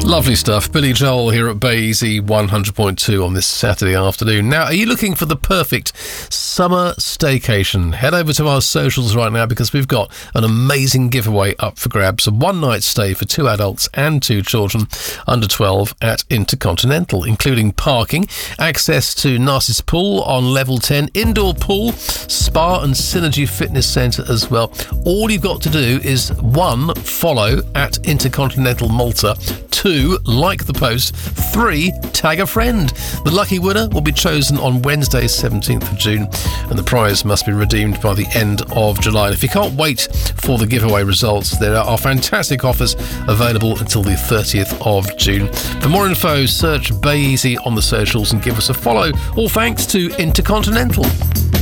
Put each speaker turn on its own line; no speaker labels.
Lovely stuff. Billy Joel here at Bay Easy 100.2 on this Saturday afternoon. Now, are you looking for the perfect summer staycation? Head over to our socials right now because we've got an amazing giveaway up for grabs. A one-night stay for 2 adults and 2 children under 12 at Intercontinental, including parking, access to Narcissus Pool on level 10, indoor pool, spa and Synergy Fitness Centre as well. All you've got to do is 1, follow at Intercontinental Malta, 2, like the post, 3, tag a friend. The lucky winner will be chosen on Wednesday 17th of June and the prize must be redeemed by the end of July. And if you can't wait for the giveaway results, there are fantastic offers available until the 30th of June. For more info, search Bay Easy on the socials and give us a follow. All thanks to Intercontinental.